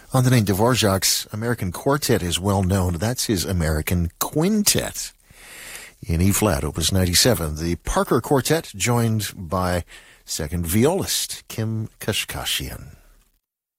Antonin Dvorak's American Quartet is well known. That's his American Quintet in E-flat, Opus 97. The Parker Quartet, joined by second violist Kim Kashkashian.